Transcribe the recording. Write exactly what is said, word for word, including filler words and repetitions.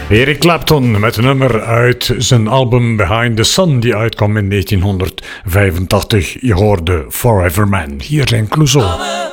Eric Clapton met een nummer uit zijn album Behind the Sun die uitkwam in negentienhonderdvijfentachtig. Je hoorde Forever Man. Hier zijn Clouseau.